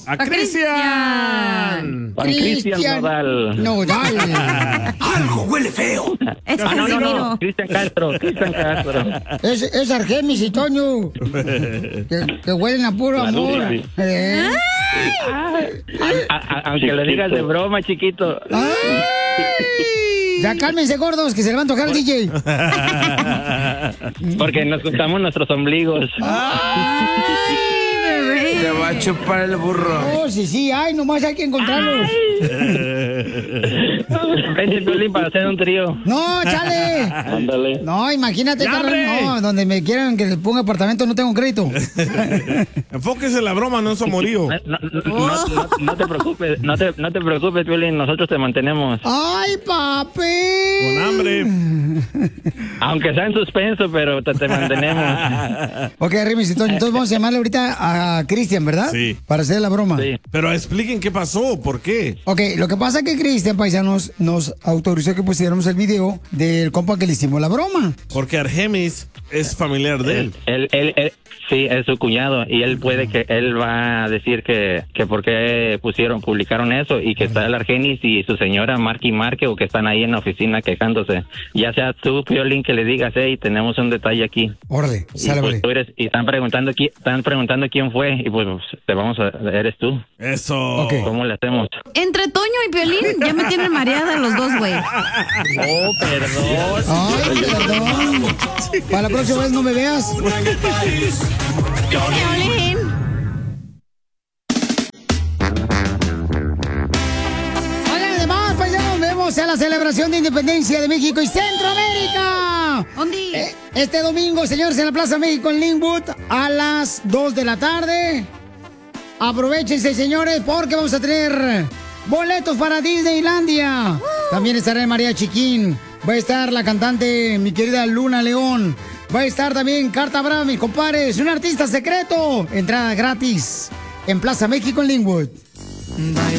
¡A Cristian! Juan Cristian Nodal. Nodal. Algo huele feo. No. Cristian Castro. Es Argenis y Toño. que huelen a puro amor. Aunque le digas de broma, chiquito. Ya cálmense, gordos, que se le va a tocar el DJ. Porque nos juntamos nuestros ombligos. Se va a chupar el burro. Oh, sí, ay, nomás hay que encontrarlos. Vente, Piolín, para hacer un trío. No, chale. Ándale. No, imagínate, carnal, no, donde me quieran que les ponga apartamento no tengo crédito. Enfóquese en la broma, no en su amorío. No te preocupes, no te preocupes, Piolín, nosotros te mantenemos. Ay, papi. Con hambre. Aunque sea en suspenso, pero te mantenemos. Ok, Rimis, entonces vamos a llamarle ahorita a Cristian, ¿verdad? Sí. Para hacer la broma. Sí. Pero expliquen qué pasó, por qué. Ok, lo que pasa es que Cristian, paisanos, nos autorizó que pusiéramos el video del compa que le hicimos la broma. Porque Argenis es familiar de él. Él sí, es su cuñado y él va a decir que por qué publicaron eso y que está el Argenis y su señora Marque o que están ahí en la oficina quejándose. Ya sea tú, Piolín, que le digas, hey, tenemos un detalle aquí. Órale, sale, pues, y están preguntando quién fue y pues eres tú. Eso. Okay. ¿Cómo le hacemos? Entre Toño y Piolín ya me tienen mareada los dos, güey. Oh, perdón. Ay, perdón. Para la próxima vez no me veas. Piolín. Oigan, además, paisanos, vemos a la celebración de independencia de México y Centroamérica. ¿Dónde? Este domingo, señores, en la Plaza México en Linwood a las 2 de la tarde. Aprovechense, señores, porque vamos a tener boletos para Disneylandia. También estará el Mariachi King. Va a estar la cantante, mi querida Luna León. Va a estar también Carta Brava, mis compadres. Un artista secreto. Entrada gratis en Plaza México en Linwood. Bye,